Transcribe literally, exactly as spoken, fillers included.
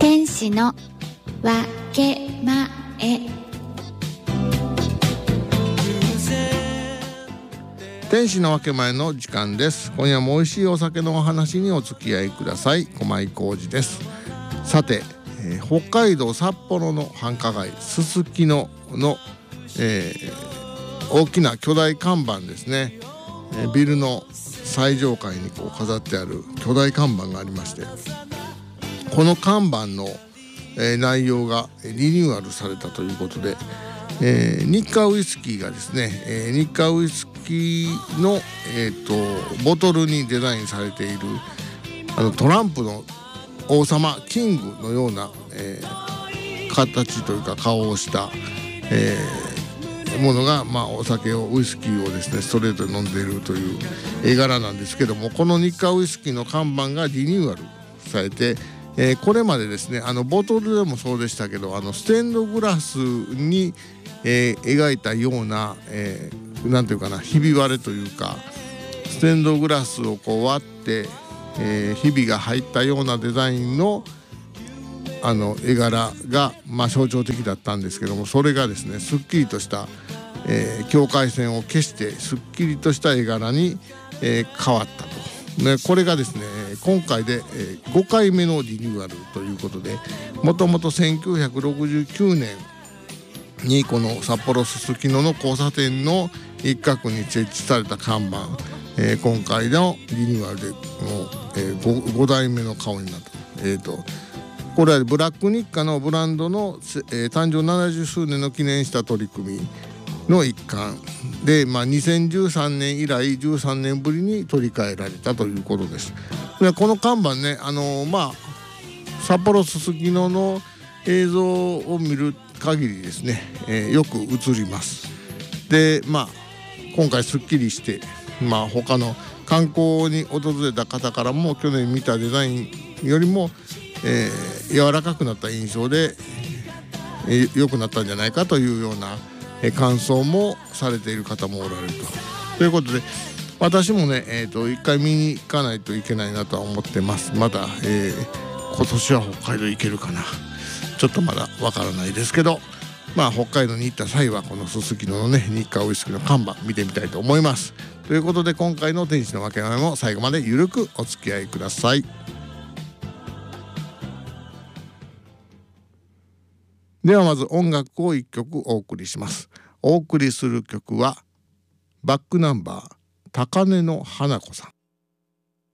天使の分け前。 天使の分け前の時間です。今夜も美味しいお酒のお話にお付き合いください。駒井浩二です。さて、えー、北海道札幌の繁華街すすきのの、えー、大きな巨大看板ですね、えー、ビルの最上階にこう飾ってある巨大看板がありまして、この看板の、えー、内容がリニューアルされたということで、えー、日課ウイスキーがですね、えー、日課ウイスキーの、えー、とボトルにデザインされているあのトランプの王様キングのような、えー、形というか顔をした、えー、ものが、まあ、お酒をウイスキーをですねストレートで飲んでいるという絵柄なんですけども、この日課ウイスキーの看板がリニューアルされて、えー、これまでですねあのボトルでもそうでしたけど、あのステンドグラスに、えー、描いたような、えー、なんていうかな、ひび割れというかステンドグラスをこう割って、えー、ひびが入ったようなデザインのあの絵柄が、まあ、象徴的だったんですけども、それがですねすっきりとした、えー、境界線を消してすっきりとした絵柄に、えー、変わったと、ね、これがですね今回で、えー、ごかいめのリニューアルということで、もともとせんきゅうひゃくろくじゅうきゅうねんにこの札幌すすきのの交差点の一角に設置された看板、えー、今回のリニューアルでもう、えー、5, ごだいめの顔になった。えーとこれはブラック日課のブランドの、えー、誕生ななじゅっしゅうねんの記念した取り組みの一環で、まあ、にせんじゅうさんねん以来じゅうさんねんぶりに取り替えられたということです。でこの看板ね、あのー、まあ札幌すすきのの映像を見る限りですね、えー、よく映ります。でまあ今回すっきりして、まあ、他の観光に訪れた方からも去年見たデザインよりもえー、柔らかくなった印象で、えー、良くなったんじゃないかというような、えー、感想もされている方もおられると。ということで私もね、えー、と一回見に行かないといけないなとは思ってます。まだ、えー、今年は北海道行けるかな、ちょっとまだわからないですけど、まあ北海道に行った際はこのすすきののね日課ウイスキーの看板見てみたいと思います。ということで今回の天使の分け前も最後までゆるくお付き合いください。ではまず音楽をいっきょくお送りします。お送りする曲はバックナンバー高根の花子さん。